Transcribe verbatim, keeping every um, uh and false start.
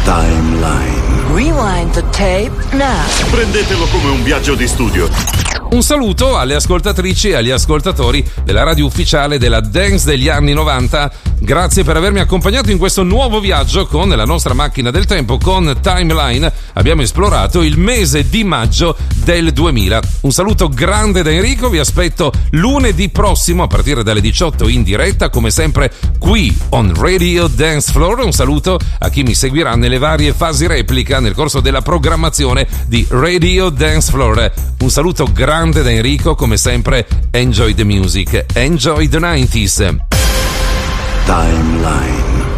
Timeline. Rewind the tape now. Prendetelo come un viaggio di studio. Un saluto alle ascoltatrici e agli ascoltatori della radio ufficiale della dance degli anni novanta. Grazie per avermi accompagnato in questo nuovo viaggio con la nostra macchina del tempo. Con Timeline abbiamo esplorato il mese di maggio del duemila. Un saluto grande da Enrico, vi aspetto lunedì prossimo a partire dalle diciotto in diretta, come sempre qui on Radio Dance Floor. Un saluto a chi mi seguirà nelle varie fasi replica nel corso della programmazione di Radio Dance Floor. Un saluto grande da Enrico, come sempre enjoy the music, enjoy the nineties. Timeline.